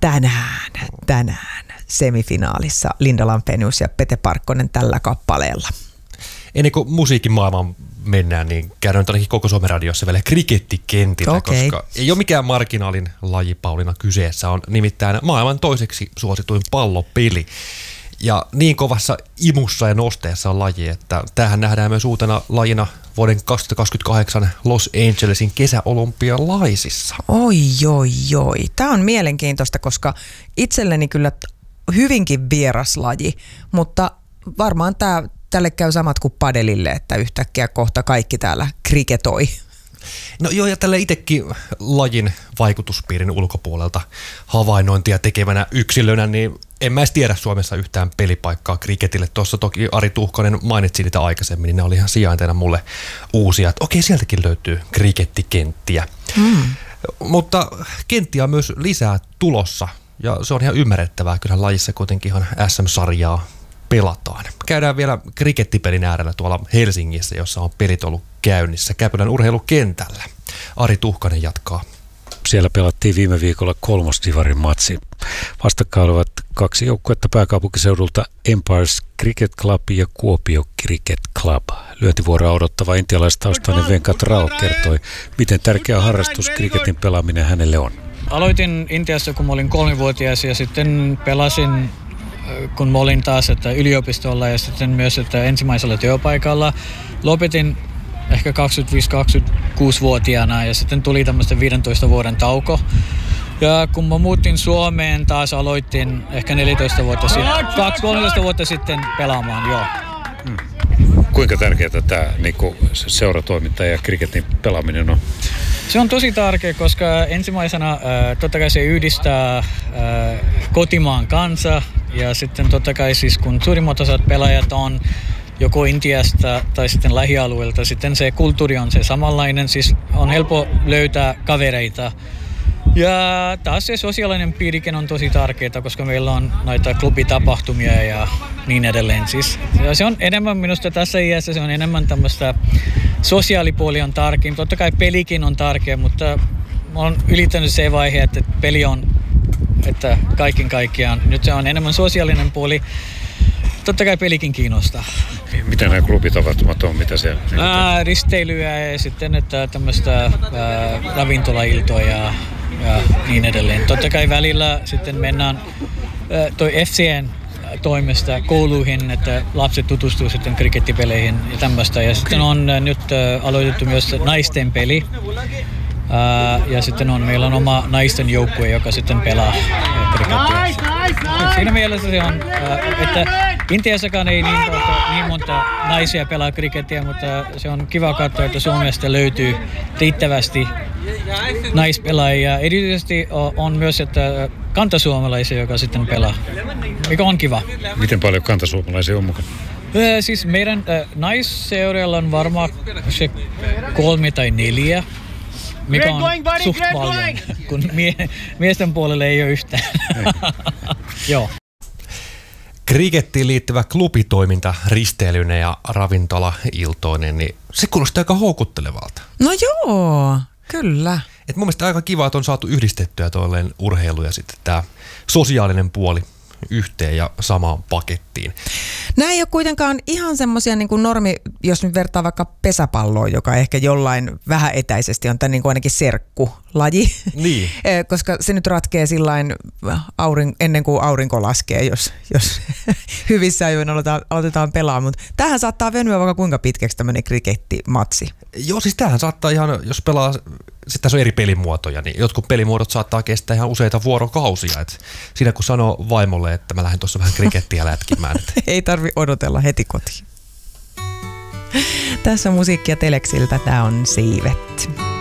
tänään semifinaalissa Linda Lampenius ja Pete Parkkonen tällä kappaleella. Ennen kuin musiikin maailmaan mennään, niin käydään ainakin koko Suomen radiossa vielä krikettikentillä, koska ei ole mikään marginaalin laji, Pauliina, kyseessä. On nimittäin maailman toiseksi suosituin pallopeli. Ja niin kovassa imussa ja nosteessa on laji, että tämähän nähdään myös uutena lajina vuoden 2028 Los Angelesin kesäolympialaisissa. Oi. Tämä on mielenkiintoista, koska itselleni kyllä hyvinkin vieras laji, mutta varmaan tälle käy samat kuin padelille, että yhtäkkiä kohta kaikki täällä kriketoi. No joo, ja tällä itsekin lajin vaikutuspiirin ulkopuolelta havainnointia tekevänä yksilönä, niin en mä edes tiedä Suomessa yhtään pelipaikkaa kriketille. Tuossa toki Ari Tuhkanen mainitsi niitä aikaisemmin, niin ne oli ihan sijainteena mulle uusia, että okei, sieltäkin löytyy krikettikenttiä. Mutta kenttiä on myös lisää tulossa, ja se on ihan ymmärrettävää. Kyllä lajissa kuitenkin ihan SM-sarjaa pelataan. Käydään vielä krikettipelin äärellä tuolla Helsingissä, jossa on pelit ollut käynnissä Käpylän urheilukentällä. Ari Tuhkanen jatkaa. Siellä pelattiin viime viikolla 3. divarin matsi. Vastakkain olivat 2 joukkuetta pääkaupunkiseudulta, Empires Cricket Club ja Kuopio Cricket Club. Lyöntivuoroa odottava intialaistaustainen Venkat Rao kertoi, miten tärkeä harrastus kriketin pelaaminen hänelle on. Aloitin Intiassa, kun mä olin 3-vuotias ja sitten pelasin, kun mä olin taas yliopistolla ja sitten myös ensimmäisellä työpaikalla. Lopetin ehkä 25-26-vuotiaana ja sitten tuli tämmöistä 15 vuoden tauko. Ja kun mä muutin Suomeen, taas aloitin ehkä 13 vuotta sitten pelaamaan, joo. Kuinka tärkeää tämä seuratoiminta ja kriketin pelaaminen on? Se on tosi tärkeä, koska ensimmäisenä totta kai se yhdistää kotimaan kanssa ja sitten totta kai siis kun suurimmat osat pelaajat on joko Intiasta tai sitten lähialueelta, sitten se kulttuuri on se samanlainen, siis on helppo löytää kavereita. Ja taas se sosiaalinen piirikin on tosi tärkeää, koska meillä on näitä klubitapahtumia ja niin edelleen. Siis, ja se on enemmän minusta tässä iässä, se on enemmän tämmöistä sosiaalipuoli on tärkeä. Totta kai pelikin on tärkeä, mutta mä oon ylittänyt se vaihe, että peli on, että kaiken kaikkiaan. Nyt se on enemmän sosiaalinen puoli. Totta kai pelikin kiinnostaa. Mitä nämä klubitapahtumat on? Mitä se risteilyä ja sitten että tämmöistä ravintolailtoja ja niin edelleen. Totta kai välillä sitten mennään toi FCN toimesta kouluihin, että lapset tutustuu sitten krikettipeleihin ja tämmöistä. Ja sitten on nyt aloitettu myös naisten peli. Ja sitten meillä on oma naisten joukkue, joka sitten pelaa krikettiä. Siinä mielessä se on, että Intiassakaan ei niin monta naisia pelaa krikettiä, mutta se on kiva katsoa, että Suomesta löytyy riittävästi naispelaajia. Erityisesti on myös että kantasuomalaisia, joka sitten pelaa, mikä on kiva. Miten paljon kantasuomalaisia on mukana? Siis meidän naisseuralla on varmaan se 3 tai 4. Mikä on suht paljon, kun miesten puolelle ei ole yhtään. Joo. Krikettiin liittyvä klubitoiminta risteilyneen ja ravintolailtoinen, niin se kuulostaa aika houkuttelevalta. No joo, kyllä. Et mun mielestä aika kiva, että on saatu yhdistettyä tuolleen urheilu ja sitten tämä sosiaalinen puoli yhteen ja samaan pakettiin. Nämä ei ole kuitenkaan ihan semmoisia niin kuin normi, jos nyt vertaa vaikka pesäpalloon, joka ehkä jollain vähän etäisesti on tämän niin kuin ainakin serkkulaji. Niin. Koska se nyt ratkee sillain ennen kuin aurinko laskee, jos hyvissä ajoin aloitetaan pelaamaan. Mutta tämähän saattaa venyä vaikka kuinka pitkäksi tämmöinen krikettimatsi. Joo, siis tämähän saattaa ihan, jos pelaa, sitten tässä on eri pelimuotoja, niin jotkut pelimuodot saattaa kestää ihan useita vuorokausia. Et siinä kun sanoo vaimolle, että mä lähden tuossa vähän krikettiä lätkimään. Ei tarvi odotella heti kotiin. Tässä on musiikkia Teleksiltä, tää on Siivet.